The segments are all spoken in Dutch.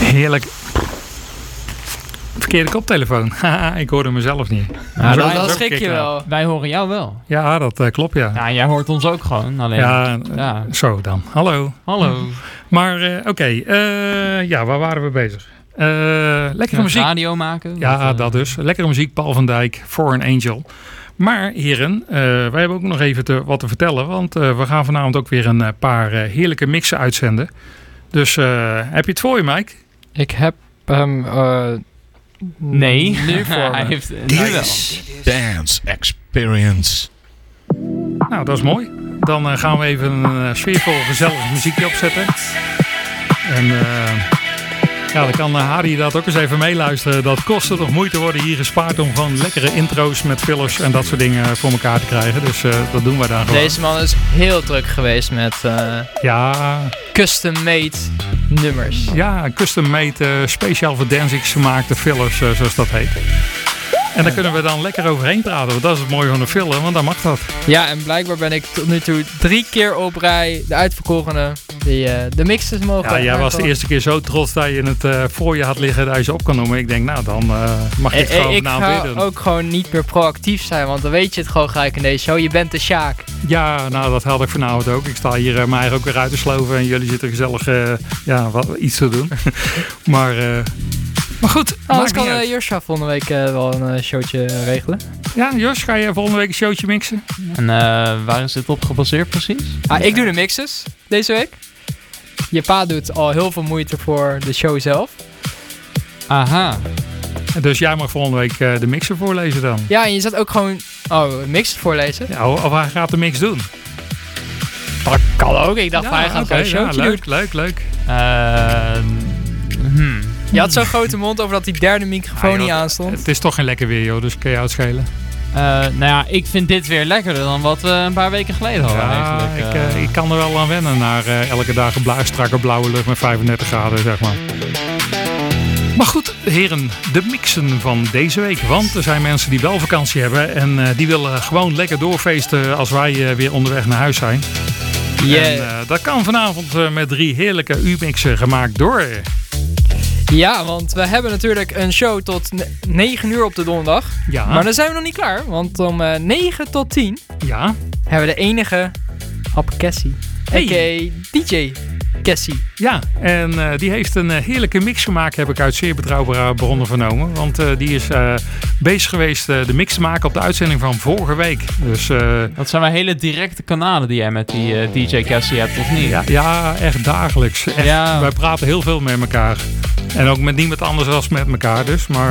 Heerlijk. Verkeerde koptelefoon. Haha, ik hoorde mezelf niet. Ja, Zo- dat zo schrik kick je nou. wel. Wij horen jou wel. Ja, dat klopt, ja. Ja, jij hoort ons ook gewoon. Alleen. Ja, zo dan. Hallo. Hallo. Maar oké, ja, waar waren we bezig? Lekkere muziek. Radio maken. Ja, dat dus. Lekkere muziek, Paul van Dijk, For an Angel. Maar heren, wij hebben ook nog even wat te vertellen. Want we gaan vanavond ook weer een paar heerlijke mixen uitzenden. Dus heb je het voor je, Mike? Ik heb hem Nee. nu voor Hij me. heeft nu wel. Dance Experience. Nou, dat is mooi. Dan gaan we even een sfeervol, gezellig muziekje opzetten. En ja, dan kan Harry dat ook eens even meeluisteren. Dat kost er toch moeite worden hier gespaard om gewoon lekkere intro's met fillers en dat soort dingen voor elkaar te krijgen. Dus dat doen wij dan gewoon. Deze man is heel druk geweest met Ja, custom-made nummers. ja, custom made, speciaal voor Danzig's gemaakte fillers, zoals dat heet. En daar kunnen we dan lekker overheen praten. Want dat is het mooie van de filler, want dan mag dat. Ja, en blijkbaar ben ik tot nu toe 3 keer op rij de uitverkorene die de mixes mogen. Ja, jij was de eerste keer zo trots dat je het voor je had liggen dat je ze op kan noemen. Ik denk, nou dan mag je het gewoon Ik vanavond ga weer doen. ook gewoon niet meer proactief zijn, want dan weet je het gewoon gelijk in deze show. Je bent de Sjaak. Ja, nou dat had ik vanavond ook. Ik sta hier mij ook weer uit te sloven en jullie zitten gezellig ja, iets te doen. maar goed, Anders maakt niet kan uit. Josja volgende week wel een showtje regelen. Ja, Jos, ga je volgende week een showtje mixen? En waar is dit op gebaseerd precies? Ik doe de mixes deze week. Je pa doet al heel veel moeite voor de show zelf. Aha. Dus jij mag volgende week de mixer voorlezen dan. Ja, en je zat ook gewoon mixes voorlezen. Ja, of hij gaat de mix doen. Dat kan ook. Ik dacht, hij gaat oké, gewoon een showtje doen. leuk. Je had zo'n grote mond over dat die derde microfoon joh, niet aanstond. Het is toch geen lekker weer, joh, dus kan je uitschelen. Nou ja, ik vind dit weer lekkerder dan wat we een paar weken geleden hadden Ja, eigenlijk. ik kan er wel aan wennen naar elke dag een strakke blauwe lucht met 35 graden, zeg maar. Maar goed, heren, de mixen van deze week. Want er zijn mensen die wel vakantie hebben en die willen gewoon lekker doorfeesten als wij weer onderweg naar huis zijn. En dat kan vanavond met 3 heerlijke U-mixen gemaakt door... Ja, want we hebben natuurlijk een show tot 9 uur op de donderdag. Ja, Maar dan zijn we nog niet klaar. Want om 9 tot 10 ja. hebben we de enige Hap Cassie. Hey. A.k.a. DJ Cassie. Ja, en die heeft een heerlijke mix gemaakt, heb ik uit zeer betrouwbare bronnen vernomen. Want die is bezig geweest de mix te maken op de uitzending van vorige week. Dus, Dat zijn wel hele directe kanalen die jij met die DJ Cassie hebt, of niet? ja, echt dagelijks. Echt, Ja. Wij praten heel veel met elkaar. En ook met niemand anders dan met elkaar dus. Maar,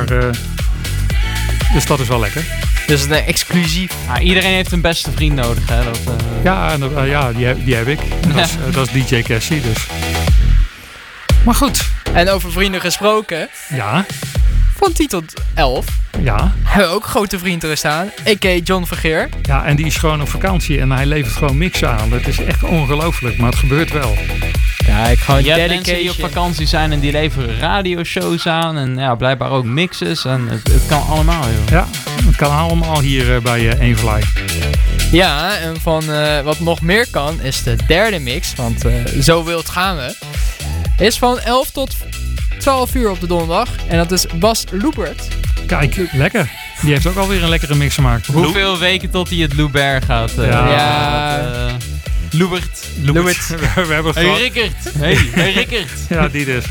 dus dat is wel lekker. Dus een exclusief. Ja, iedereen heeft een beste vriend nodig, hè? Dat, Ja, en, die heb ik. Dat is DJ Cassie dus. Maar goed, En over vrienden gesproken. ja, Van 10 tot 11 ja. hebben we ook grote vrienden er staan. A.k.a. John Vergeer. Ja, en die is gewoon op vakantie en hij levert gewoon mixen aan. Dat is echt ongelooflijk, maar het gebeurt wel. Ja, ik gewoon je hebt mensen die op dedication. vakantie zijn en die leveren radioshows aan. En ja, blijkbaar ook mixes. En het kan allemaal, joh. Ja, het kan allemaal hier bij Evenlei. Ja, en van wat nog meer kan is de derde mix. Want zo wild gaan we. Is van 11 tot 12 uur op de donderdag. En dat is Bas Loebert. Kijk, lekker. Die heeft ook alweer een lekkere mix gemaakt. Hoeveel weken tot hij het Loubert gaat? Ja. Loebert. We hebben Hey gewoon... Rickert. Hey Rickert. Ja, die dus.